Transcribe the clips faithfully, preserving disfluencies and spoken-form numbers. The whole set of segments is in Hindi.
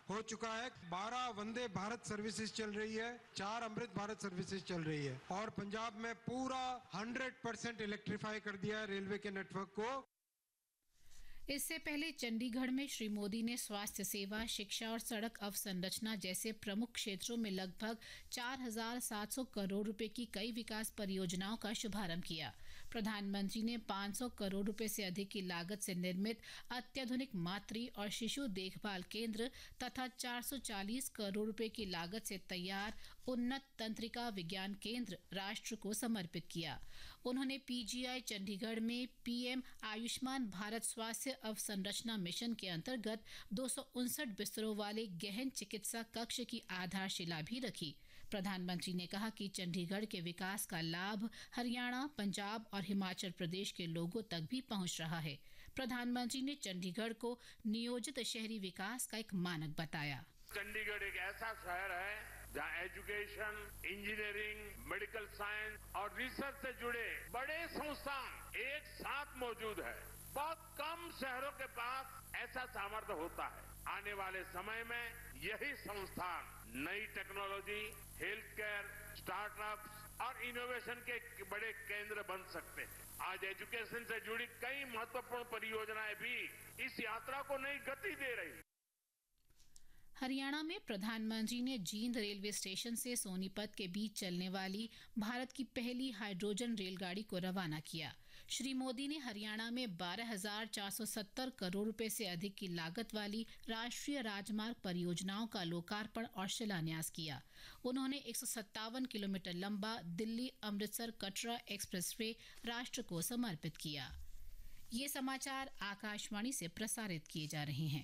हो चुका है। बारह वंदे भारत सर्विसेज चल रही है, चार अमृत भारत सर्विसेज चल रही है और पंजाब में पूरा हंड्रेड परसेंट इलेक्ट्रीफाई कर दिया है रेलवे के नेटवर्क को। इससे पहले चंडीगढ़ में श्री मोदी ने स्वास्थ्य सेवा, शिक्षा और सड़क अवसंरचना जैसे प्रमुख क्षेत्रों में लगभग चार हज़ार सात सौ करोड़ रुपए की कई विकास परियोजनाओं का शुभारंभ किया। प्रधानमंत्री ने पाँच सौ करोड़ रुपए से अधिक की लागत से निर्मित अत्याधुनिक मातृ और शिशु देखभाल केंद्र तथा चार सौ चालीस करोड़ रुपए की लागत से तैयार उन्नत तंत्रिका विज्ञान केंद्र राष्ट्र को समर्पित किया। उन्होंने पीजीआई चंडीगढ़ में पीएम आयुष्मान भारत स्वास्थ्य अवसंरचना मिशन के अंतर्गत दो सौ उनसठ बिस्तरों वाले गहन चिकित्सा कक्ष की आधारशिला भी रखी। प्रधानमंत्री ने कहा कि चंडीगढ़ के विकास का लाभ हरियाणा, पंजाब और हिमाचल प्रदेश के लोगों तक भी पहुंच रहा है। प्रधानमंत्री ने चंडीगढ़ को नियोजित शहरी विकास का एक मानक बताया। चंडीगढ़ एक ऐसा शहर है जहां एजुकेशन, इंजीनियरिंग, मेडिकल साइंस और रिसर्च से जुड़े बड़े संस्थान एक साथ मौजूद है। बहुत कम शहरों के पास ऐसा सामर्थ्य होता है। आने वाले समय में यही संस्थान नई टेक्नोलॉजी, हेल्थ केयर, स्टार्टअप्स और इनोवेशन के बड़े केंद्र बन सकते हैं। आज एजुकेशन से जुड़ी कई महत्वपूर्ण परियोजनाएं भी इस यात्रा को नई गति दे रही है। हरियाणा में प्रधानमंत्री ने जींद रेलवे स्टेशन से सोनीपत के बीच चलने वाली भारत की पहली हाइड्रोजन रेलगाड़ी को रवाना किया। श्री मोदी ने हरियाणा में बारह हज़ार चार सौ सत्तर करोड़ रुपए से अधिक की लागत वाली राष्ट्रीय राजमार्ग परियोजनाओं का लोकार्पण और शिलान्यास किया। उन्होंने एक सौ सत्तावन किलोमीटर लंबा दिल्ली अमृतसर कटरा एक्सप्रेसवे राष्ट्र को समर्पित किया। ये समाचार आकाशवाणी से प्रसारित किए जा रहे हैं।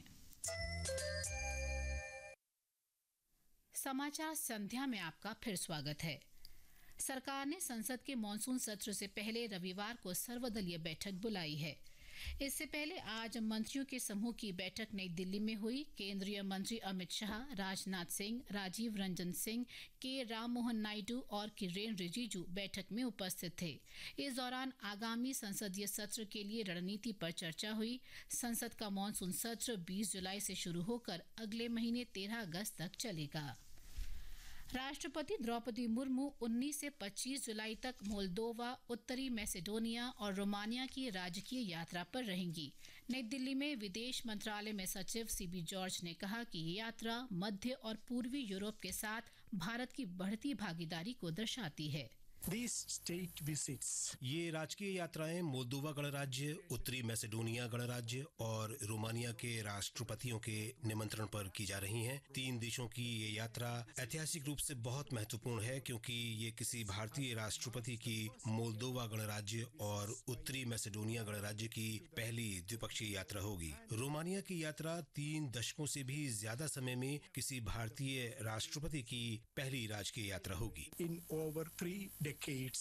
समाचार संध्या में आपका फिर स्वागत है। सरकार ने संसद के मॉनसून सत्र से पहले रविवार को सर्वदलीय बैठक बुलाई है। इससे पहले आज मंत्रियों के समूह की बैठक नई दिल्ली में हुई। केंद्रीय मंत्री अमित शाह, राजनाथ सिंह, राजीव रंजन सिंह, के राम मोहन नायडू और किरेन रिजिजू बैठक में उपस्थित थे। इस दौरान आगामी संसदीय सत्र के लिए रणनीति पर चर्चा हुई। संसद का मॉनसून सत्र बीस जुलाई से शुरू होकर अगले महीने तेरह अगस्त तक चलेगा। राष्ट्रपति द्रौपदी मुर्मू उन्नीस से पच्चीस जुलाई तक मोल्दोवा, उत्तरी मैसेडोनिया और रोमानिया की राजकीय यात्रा पर रहेंगी। नई दिल्ली में विदेश मंत्रालय में सचिव सीबी जॉर्ज ने कहा कि ये यात्रा मध्य और पूर्वी यूरोप के साथ भारत की बढ़ती भागीदारी को दर्शाती है। These state visits. ये राजकीय यात्राएं मोल्दोवा गणराज्य, उत्तरी मैसेडोनिया गणराज्य और रोमानिया के राष्ट्रपतियों के निमंत्रण पर की जा रही हैं। तीन देशों की ये यात्रा ऐतिहासिक रूप से बहुत महत्वपूर्ण है क्योंकि ये किसी भारतीय राष्ट्रपति की मोल्दोवा गणराज्य और उत्तरी मैसेडोनिया गणराज्य की पहली द्विपक्षीय यात्रा होगी। रोमानिया की यात्रा तीन दशकों से भी ज्यादा समय में किसी भारतीय राष्ट्रपति की पहली राजकीय यात्रा होगी। In over three decades.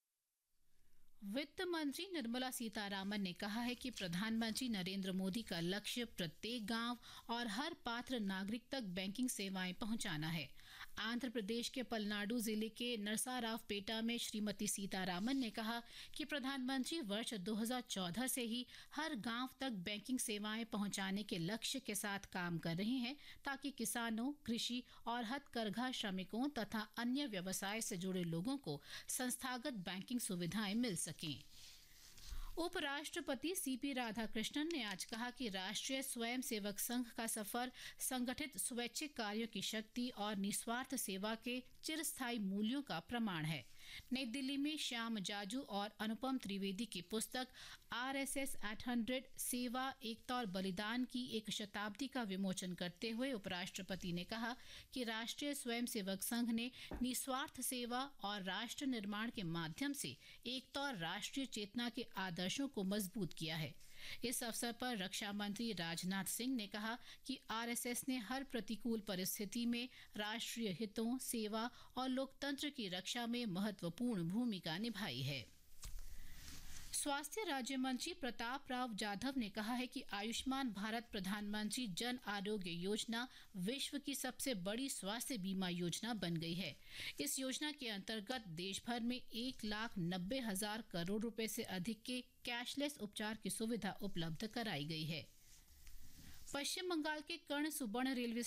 वित्त मंत्री निर्मला सीतारामन ने कहा है कि प्रधानमंत्री नरेंद्र मोदी का लक्ष्य प्रत्येक गांव और हर पात्र नागरिक तक बैंकिंग सेवाएं पहुंचाना है। आंध्र प्रदेश के पलनाडु जिले के नरसारावपेटा में श्रीमती सीतारामन ने कहा कि प्रधानमंत्री वर्ष दो हज़ार चौदह से ही हर गांव तक बैंकिंग सेवाएं पहुंचाने के लक्ष्य के साथ काम कर रहे हैं ताकि किसानों, कृषि और हथकरघा श्रमिकों तथा अन्य व्यवसाय से जुड़े लोगों को संस्थागत बैंकिंग सुविधाएं मिल सकें। उपराष्ट्रपति सीपी राधाकृष्णन ने आज कहा कि राष्ट्रीय स्वयंसेवक संघ का सफर संगठित स्वैच्छिक कार्यों की शक्ति और निस्वार्थ सेवा के चिरस्थायी मूल्यों का प्रमाण है। नई दिल्ली में श्याम जाजू और अनुपम त्रिवेदी की पुस्तक आरएसएस आठ सौ सेवा, एकता और बलिदान की एक शताब्दी का विमोचन करते हुए उपराष्ट्रपति ने कहा कि राष्ट्रीय स्वयंसेवक संघ ने निस्वार्थ सेवा और राष्ट्र निर्माण के माध्यम से एकता और राष्ट्रीय चेतना के आदर्शों को मजबूत किया है। इस अवसर पर रक्षा मंत्री राजनाथ सिंह ने कहा कि आरएसएस ने हर प्रतिकूल परिस्थिति में राष्ट्रीय हितों, सेवा और लोकतंत्र की रक्षा में महत्वपूर्ण भूमिका निभाई है। स्वास्थ्य राज्य मंत्री प्रताप राव जाधव ने कहा है कि आयुष्मान भारत प्रधानमंत्री जन आरोग्य योजना विश्व की सबसे बड़ी स्वास्थ्य बीमा योजना बन गई है। इस योजना के अंतर्गत देश भर में एक लाख नब्बे हजार करोड़ रुपए से अधिक के कैशलेस उपचार की सुविधा उपलब्ध कराई गई है। पश्चिम बंगाल के कर्ण सुबर्ण रेलवे